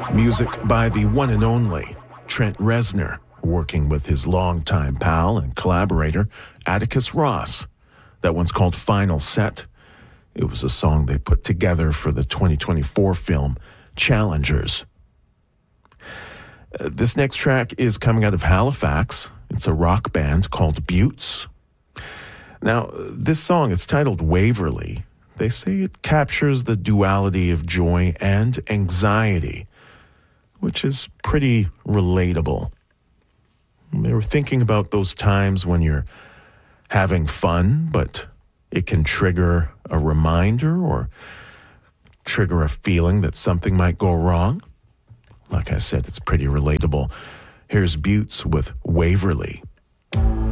Music by the one and only Trent Reznor, working with his longtime pal and collaborator, Atticus Ross. That one's called Final Set. It was a song they put together for the 2024 film Challengers. This next track is coming out of Halifax. It's a rock band called Buttes. Now, this song, it's titled Waverly. They say it captures the duality of joy and anxiety, which is pretty relatable. They were thinking about those times when you're having fun, but it can trigger a reminder or trigger a feeling that something might go wrong. Like I said, it's pretty relatable. Here's Buttes with Waverly.